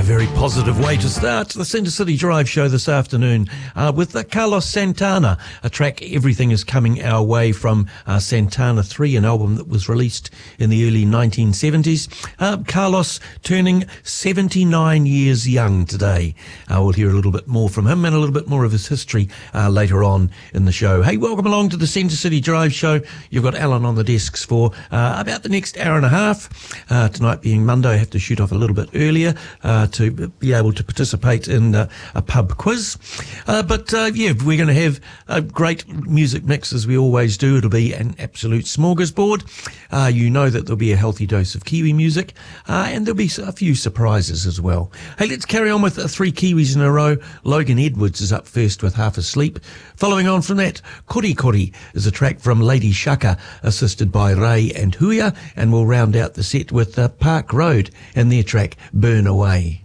very positive way to start the Centre City Drive show this afternoon with Carlos Santana, a track Everything Is Coming Our Way from Santana 3, an album that was released in the early 1970s. Carlos turning 79 years young today. We'll hear a little bit more from him and a little bit more of his history later on in the show. Hey, welcome along to the Centre City Drive show. You've got Alan on the desks for about the next hour and a half. Tonight being Monday, I have to shoot off a little bit earlier to be able to participate in a pub quiz. But we're going to have a great music mix as we always do. It'll be an absolute smorgasbord. You know that there'll be a healthy dose of Kiwi music, and there'll be a few surprises as well. Hey, let's carry on with three Kiwis in a row. Logan Edwards is up first with Half Asleep. Following on from that, Kori Kori is a track from Lady Shaka, assisted by Ray and Huia, and we'll round out the set with Park Road and their track Burn Away.